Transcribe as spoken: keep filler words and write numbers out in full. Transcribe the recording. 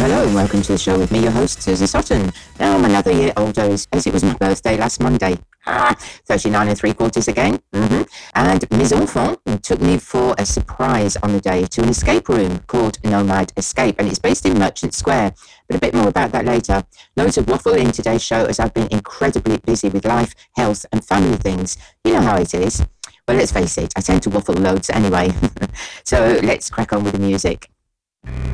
hello, and welcome to the show with me, your host, Susan Sutton. Now I'm another year older, as it was my birthday last Monday. Ah, thirty-nine and three quarters again. Mm-hmm. And Mes Enfants took me for a surprise on the day to an escape room called Nomad Escape, and it's based in Merchant Square. But a bit more about that later. Loads of waffle in today's show, as I've been incredibly busy with life, health, and family things. You know how it is. Well, let's face it, I tend to waffle loads anyway. So let's crack on with the music.